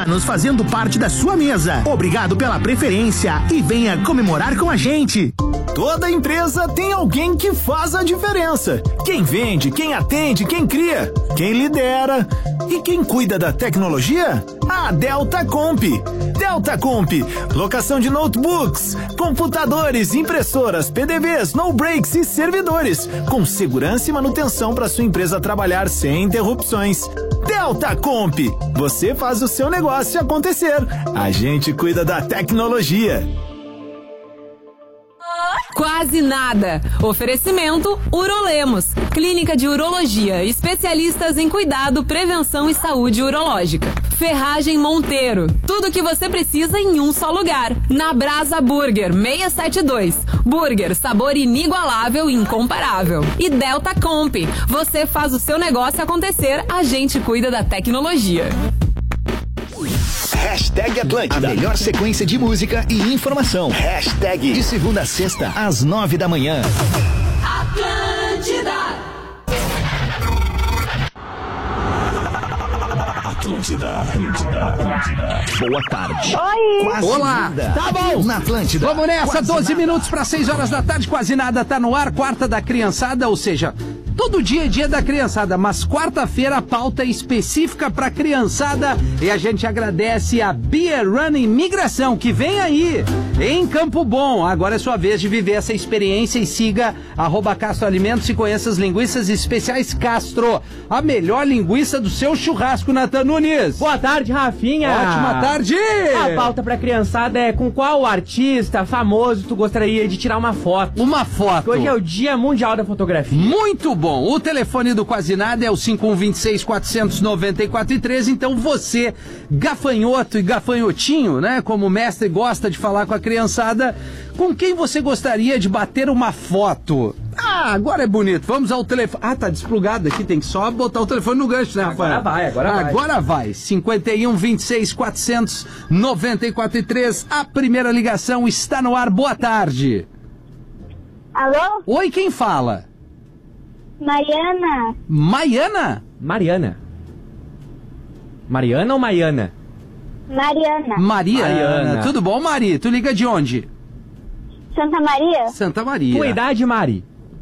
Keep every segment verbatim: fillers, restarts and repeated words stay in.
anos fazendo parte da sua mesa. Obrigado pela preferência e venha comemorar com a gente. Toda empresa tem alguém que faz a diferença. Quem vende, quem atende, quem cria, quem lidera e quem cuida da tecnologia? A Delta Comp. Delta Comp, locação de notebooks, computadores, impressoras, P D Vs, no breaks e servidores, com segurança e manutenção para sua empresa trabalhar sem interrupções. Delta Comp, você faz o seu negócio acontecer. A gente cuida da tecnologia. Quase nada. Oferecimento Urolemos, clínica de urologia, especialistas em cuidado, prevenção e saúde urológica. Ferragem Monteiro, tudo o que você precisa em um só lugar. Na Brasa Burger seiscentos e setenta e dois. Burger, sabor inigualável e incomparável. E Delta Comp, você faz o seu negócio acontecer, a gente cuida da tecnologia. Hashtag Atlântida, a melhor sequência de música e informação. Hashtag de segunda a sexta, às nove da manhã. Atlântida. Atlântida, Atlântida, Atlântida. Boa tarde. Oi. Quase Olá. nada. Tá bom. Na Atlântida. Vamos nessa, Quase doze nada. minutos para seis horas da tarde, quase nada tá no ar, quarta da criançada, ou seja, todo dia é dia da criançada, mas quarta-feira a pauta é específica pra criançada e a gente agradece a Beer Run Imigração, que vem aí em Campo Bom. Agora é sua vez de viver essa experiência e siga arroba Castro Alimentos e conheça as linguiças especiais Castro, a melhor linguiça do seu churrasco, Natan Nunes. Boa tarde, Rafinha. Ótima tarde. A pauta pra criançada é com qual artista famoso tu gostaria de tirar uma foto? Uma foto. Hoje é o Dia Mundial da Fotografia. Muito bom. O telefone do Quase Nada é o cinco um dois seis, quatro nove quatro três. Então você, gafanhoto e gafanhotinho, né? Como o mestre gosta de falar com a criançada, com quem você gostaria de bater uma foto? Ah, agora é bonito. Vamos ao telefone. Ah, tá desplugado aqui. Tem que só botar o telefone no gancho, né, Rafael? Agora vai, agora vai. Agora vai. cinco um, vinte e seis, quatro nove quatro três. A primeira ligação está no ar. Boa tarde. Alô? Oi, quem fala? Mariana? Maiana? Mariana. Mariana ou Maiana? Mariana. Mariana. Mariana. Tudo bom, Mari? Tu liga de onde? Santa Maria? Santa Maria. Tua idade, Mari?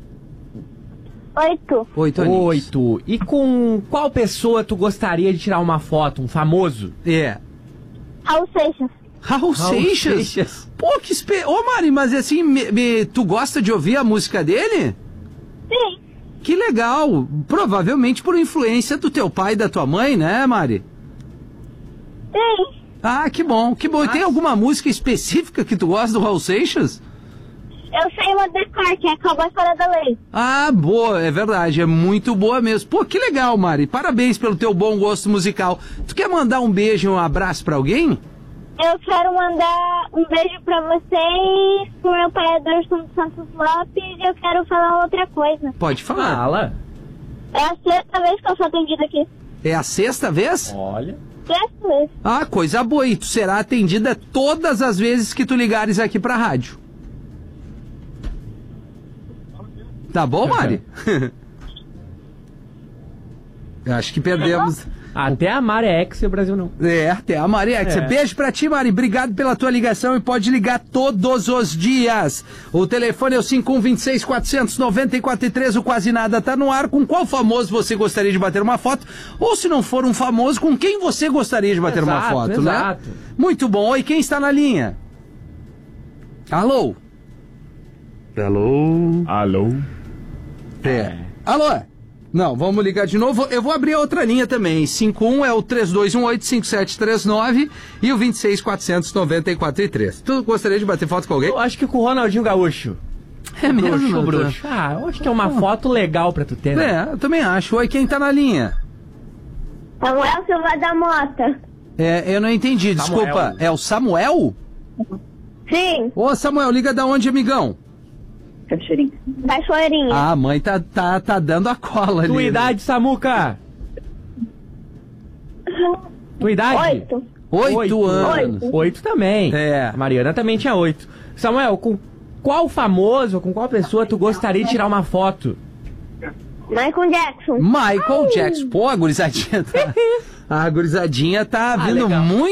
Oito. Oito aninhos. Oito. E com qual pessoa tu gostaria de tirar uma foto? Um famoso? É. Raul Seixas. Raul, Raul Seixas? Seixas. Pô, que espe... Ô, Mari, mas assim, me- me- tu gosta de ouvir a música dele? Sim. Que legal. Provavelmente por influência do teu pai e da tua mãe, né, Mari? Sim. Ah, que bom, que bom. E tem alguma música específica que tu gosta do Raul Seixas? Eu sei uma decor, que é Cowboy Fora da Lei. Ah, boa, é verdade, é muito boa mesmo. Pô, que legal, Mari. Parabéns pelo teu bom gosto musical. Tu quer mandar um beijo e um abraço pra alguém? Eu quero mandar um beijo pra vocês, pro meu pai Ederson Santos Lopes, e eu quero falar outra coisa. Pode falar. Fala. É a sexta vez que eu sou atendida aqui. É a sexta vez? Olha. Sexta vez. Ah, coisa boa. E tu será atendida todas as vezes que tu ligares aqui pra rádio. Tá bom, Mari? Acho que perdemos. Até a Mari é ex e o Brasil não. É, até a Mari. É. Beijo pra ti, Mari. Obrigado pela tua ligação e pode ligar todos os dias. O telefone é o cinco um dois seis, quatro nove quatro três. O Quase Nada tá no ar. Com qual famoso você gostaria de bater uma foto? Ou se não for um famoso, com quem você gostaria de bater uma Exato, foto, exato. né? Muito bom. Oi, quem está na linha? Alô? Alô? Alô? É. Alô? Não, vamos ligar de novo. Eu vou abrir a outra linha também. cinco um é o três dois um oito, cinco sete três nove e o vinte e seis, quatro nove quatro três. Tu gostaria de bater foto com alguém? Eu acho que com o Ronaldinho Gaúcho. É mesmo, Bruxo, Natan? bruxo. Ah, eu acho que é uma foto legal pra tu ter, né? É, eu também acho. Oi, quem tá na linha? Samuel Silva da Mota. É, eu não entendi, Samuel. desculpa. É o Samuel? Sim. Ô, Samuel, liga da onde, amigão? Cachoeirinha. Ah, a mãe tá, tá, tá dando a cola ali. Tua né? idade, Samuca? Tua idade? Oito. Oito anos. Oito. Oito também. É. A Mariana também tinha oito. Samuel, com qual famoso, com qual pessoa tu gostaria de tirar uma foto? Michael Jackson. Michael Jackson. Pô, a gurizadinha tá... A gurizadinha tá Ah, vindo legal. muito